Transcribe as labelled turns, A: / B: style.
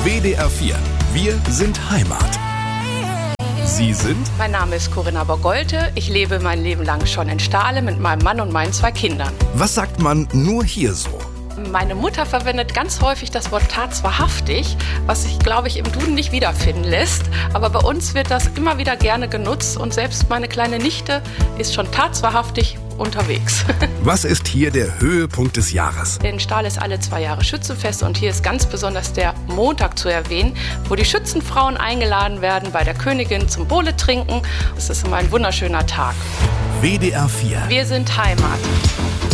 A: WDR 4. Wir sind Heimat. Sie sind?
B: Mein Name ist Corinna Bogolte. Ich lebe mein Leben lang schon in Stahle mit meinem Mann und meinen 2 Kindern.
A: Was sagt man nur hier so?
B: Meine Mutter verwendet ganz häufig das Wort tatswahrhaftig, was sich, glaube ich, im Duden nicht wiederfinden lässt. Aber bei uns wird das immer wieder gerne genutzt und selbst meine kleine Nichte ist schon tatswahrhaftig unterwegs.
A: Was ist hier der Höhepunkt des Jahres?
B: In Stahl ist alle 2 Jahre Schützenfest und hier ist ganz besonders der Montag zu erwähnen, wo die Schützenfrauen eingeladen werden, bei der Königin zum Bowle trinken. Es ist immer ein wunderschöner Tag.
A: WDR 4.
B: Wir sind Heimat.